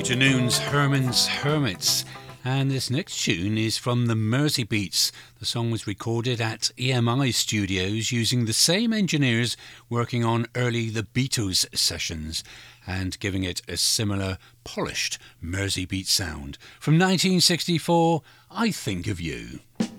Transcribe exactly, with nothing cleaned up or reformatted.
afternoon's Herman's Hermits, and this next tune is from the Mersey Beats. The song was recorded at E M I Studios using the same engineers working on early The Beatles sessions and giving it a similar polished Mersey Beat sound. From nineteen sixty-four, I Think of You.